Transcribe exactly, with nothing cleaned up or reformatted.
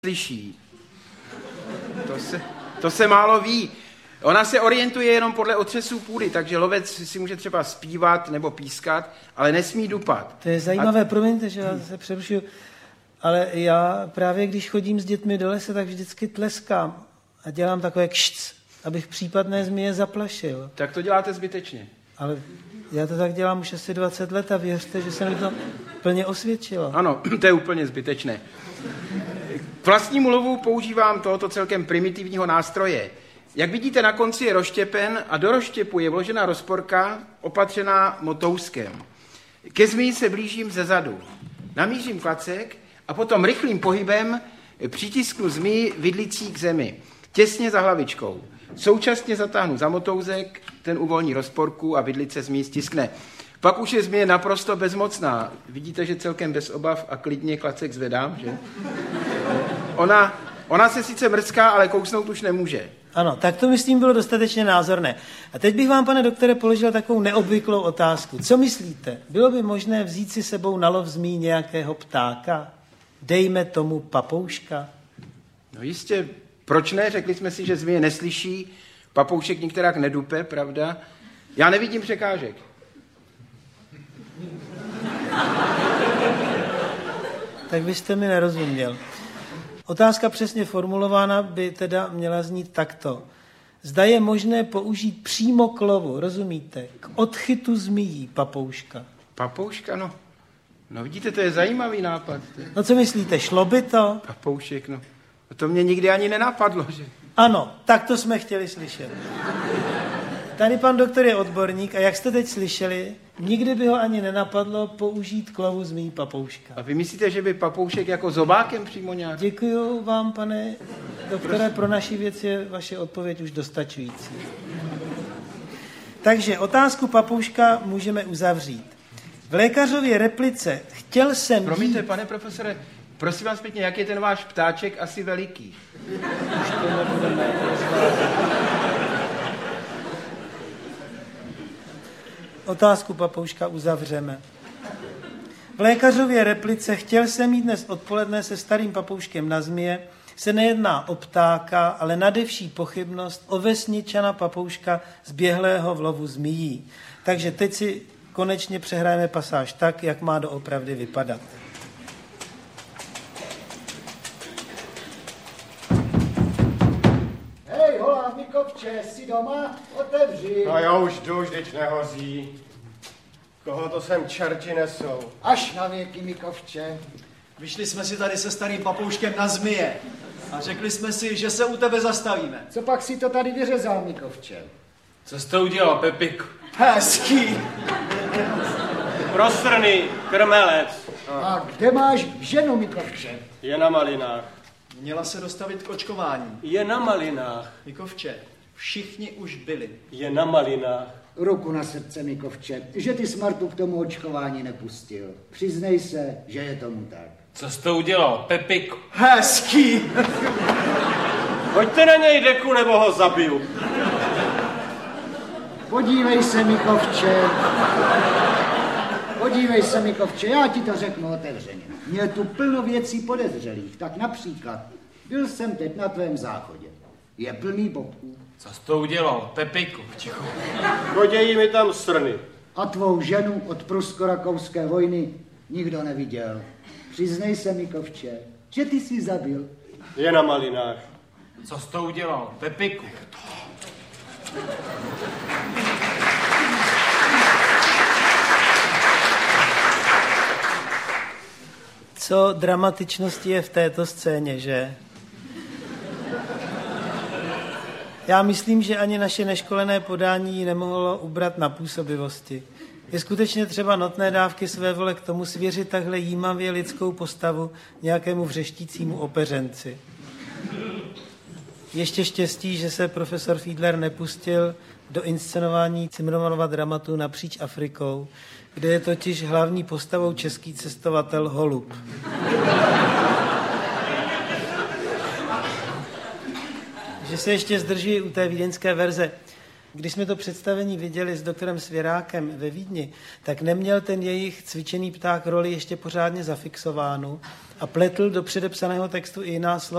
slyší. To se, to se málo ví. Ona se orientuje jenom podle otřesů půdy, takže lovec si může třeba zpívat nebo pískat, ale nesmí dupat. To je zajímavé, A... promiňte, že já se přerušuju, ale já právě když chodím s dětmi do lesa, tak vždycky tleskám a dělám takové kšc, abych případné zmije zaplašil. Tak to děláte zbytečně. Ale já to tak dělám už asi dvacet let a věřte, že se mi to plně osvědčilo. Ano, to je úplně zbytečné. K vlastnímu lovu používám tohoto celkem primitivního nástroje. Jak vidíte, na konci je rozštěpen a do rozštěpu je vložena rozporka opatřená motouskem. Ke zmiji se blížím ze zadu. Namířím klacek a potom rychlým pohybem přitisknu zmiji vidlicí k zemi, těsně za hlavičkou. Současně zatáhnu za motouzek, ten uvolní rozporku a vidlice zmiji stiskne. Pak už je zmije naprosto bezmocná. Vidíte, že celkem bez obav a klidně klacek zvedám, že? Ona, ona se sice mrská, ale kousnout už nemůže. Ano, tak to myslím bylo dostatečně názorné. A teď bych vám, pane doktore, položil takovou neobvyklou otázku. Co myslíte? Bylo by možné vzít si sebou na lov zmijí nějakého ptáka? Dejme tomu papouška? No jistě, proč ne? Řekli jsme si, že zmije neslyší, papoušek nikterak nedupe, pravda? Já nevidím překážek. Tak byste mi nerozuměl. Otázka přesně formulována by teda měla znít takto. Zda je možné použít přímo k lovu, rozumíte, k odchytu zmijí papouška. Papouška, no. No vidíte, to je zajímavý nápad. No co myslíte, šlo by to? Papoušek, no. To mě nikdy ani nenapadlo, že? Ano, tak to jsme chtěli slyšet. Tady pan doktor je odborník a jak jste teď slyšeli, nikdy by ho ani nenapadlo použít k lovu zmijí papouška. A vy myslíte, že by papoušek jako zobákem přímo nějak? Děkuju vám, pane doktore, pro naši věc je vaše odpověď už dostačující. Takže otázku papouška můžeme uzavřít. V lékařově replice chtěl jsem... Promiňte, jít... pane profesore, prosím vás pěkně, jak je ten váš ptáček asi veliký? Už to nebudeme rozvádět. Otázku papouška uzavřeme. V lékařově replice chtěl jsem jít dnes odpoledne se starým papouškem na zmije, se nejedná o ptáka, ale nadevší pochybnost o vesničana papouška zběhlého v lovu zmijí. Takže teď si konečně přehrajeme pasáž tak, jak má doopravdy vypadat. Hej, holá, Mikovče, jsi doma? Otevři. No jo, už jdu, už teď nehoří. Koho to sem čerti nesou? Až na věky, Mikovče. Vyšli jsme si tady se starým papouškem na zmije a řekli jsme si, že se u tebe zastavíme. Co pak si to tady vyřezal, Mikovče? Co jste udělal, Pepik? Hezký. Prostrný, krmelec. A kde máš ženu, Mikovče? Je na malinách. Měla se dostavit k očkování. Je na malinách. Mikovče, všichni už byli. Je na malinách. Ruku na srdce, Mikovče, že ty Smartu k tomu očkování nepustil. Přiznej se, že je tomu tak. Co jste udělal, Pepik? Hezký. Hoďte na něj deku, nebo ho zabiju. Podívej se, Mikovče. Podívej se, Mikovče, já ti to řeknu otevřeně. Měl tu plno věcí podezřelých, tak například byl jsem teď na tvém záchodě. Je plný bobků. Co jste udělal, Pepiku? Ticho. Chodějí mi tam srny. A tvou ženu od prusko-rakouské vojny nikdo neviděl. Přiznej se, Mikovče, že ty jsi zabil. Je na malinách. Co jste udělal, Pepiku? Co dramatičnosti je v této scéně, že? Já myslím, že ani naše neškolené podání ji nemohlo ubrat na působivosti. Je skutečně třeba notné dávky své vole k tomu svěřit takhle jímavě lidskou postavu nějakému vřeštícímu opeřenci. Ještě štěstí, že se profesor Fiedler nepustil do inscenování Cimrmanova dramatu Napříč Afrikou, kde je totiž hlavní postavou český cestovatel Holub. Že se ještě zdrží u té vídeňské verze. Když jsme to představení viděli s doktorem Svěrákem ve Vídni, tak neměl ten jejich cvičený pták roli ještě pořádně zafixovánu a pletl do předepsaného textu i jiná slova.